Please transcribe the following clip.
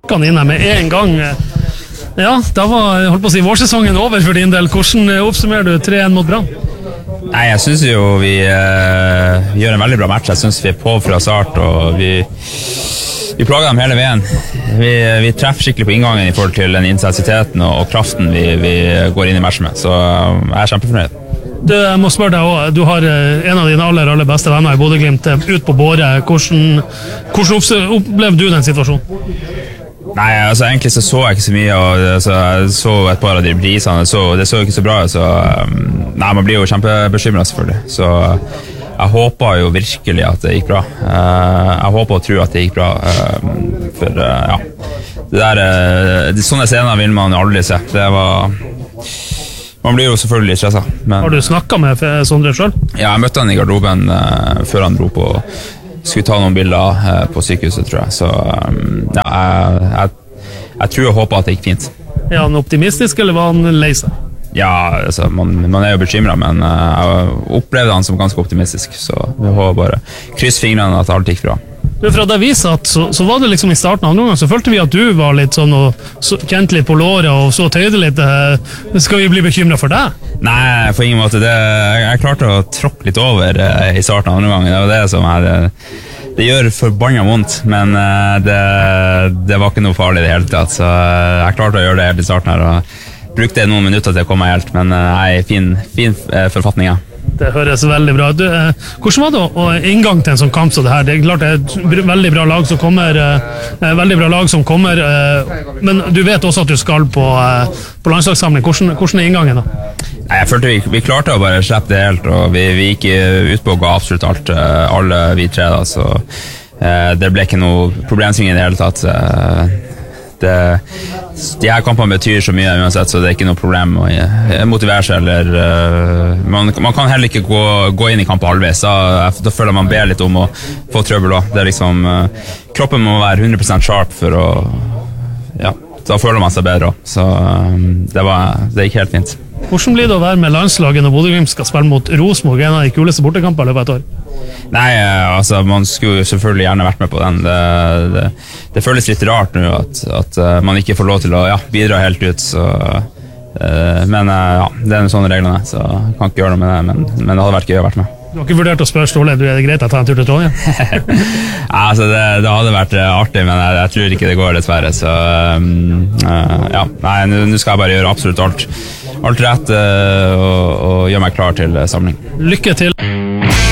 kan inn her med en gang. Ja, da var holdt på å si vårsesongen over for din del. Hvordan oppsummerer du 3-1 mot Brann? Nei, jeg synes jo vi gjør en veldig bra match. Jeg synes vi på fra start, og vi plager dem hele veien. Vi treffer skikkelig på inngangen i forhold til den intensiteten og kraften vi går inn i matchen med, så jeg er kjempefornøyd. Jeg må spørre deg også, du har en av dine aller beste venner i Bodø/Glimt ut på båre. Hvordan opplevde du den situasjonen? Nei, altså egentlig så jeg ikke så mye, og jeg så et par av de prisene, det så ikke så bra, så nei, man blir jo kjempebekymret selvfølgelig, så jeg håper jo virkelig at det gikk bra. Jeg håper og tror at det gikk bra, for ja, sånne scener vil man aldri se. Man blir jo selvfølgelig stresset. Har du snakket med Sondre selv? Ja, jeg møtte han i garderoben før han dro på skulle ta noen bilder på sykehuset, tror jeg. Så ja, jeg tror og håper at det gikk fint. Er han optimistisk, eller var han lei seg? Ja, altså, man er jo bekymret, men jeg opplevde han som ganske optimistisk, så vi håper bare kryss fingrene at alt gikk bra. Fra da vi satt, så var det liksom i starten av noen gang, så følte vi at du var litt sånn og kjente litt på låret og så tøyde litt. Skal vi bli bekymret for deg? Nei, på ingen måte. Jeg klarte å tråkke litt over i starten av noen gang. Det var det som det gjør forbannet vondt, men det var ikke noe farlig i det hele tatt, så jeg klarte å gjøre det helt i starten her, og brukte noen minutter til å komme helt, men jeg er fin forfatning, ja. Det høres veldig bra ut. Hvordan var det inngang til en sånn kamp som det her? Det er klart det er et veldig bra lag som kommer, men du vet også at du skal på landslagssamling. Hvordan er inngangen da? Nei, jeg følte vi klarte å bare slippe det helt, og vi gikk ut på å gå absolutt alt, alle vi tre da, så det ble ikke noe problemstilling i det hele tatt. De her kampene betyr så mye uansett, så det er ikke noe problem å motivere seg, eller man kan heller ikke gå inn i kampen halvveis, da føler man ber litt om å få trøbbel også. Det er liksom, kroppen må være 100% sharp for å, ja, da føler man seg bedre også. Så det gikk helt fint. Hvordan blir det å være med landslaget når Bodø/Glimt skal spille mot Rosenborg, en av de kuleste bortekamper i løpet av et år? Nei, altså man skulle selvfølgelig gjerne vært med på den. Det føles litt rart nå at man ikke får lov til å bidra helt ut, så, men ja, det er sånne reglene, så jeg kan ikke gjøre noe med det, men det hadde vært gøy å vært med. Du har ikke vurdert å spørre Ståle, er det greit å ta en tur til Trondheim? Altså det hadde vært artig, men jeg tror ikke det går dessverre, så ja, nei, nå skal jeg bare gjøre absolutt alt rett og gjøre meg klar til samling. Lykke til!